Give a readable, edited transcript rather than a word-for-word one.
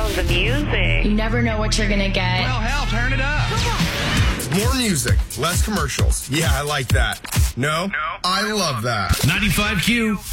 Oh, the music. You never know what you're going to get. Well, hell, turn it up. More music, less commercials. Yeah, I like that. No? I love that. 95Q.